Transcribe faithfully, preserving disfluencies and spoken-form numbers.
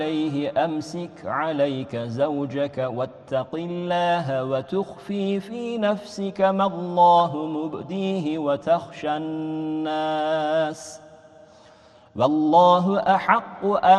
عليه أمسك عليك زوجك واتق الله وتخفي في نفسك ما الله مبديه وتخشى الناس والله أحق أن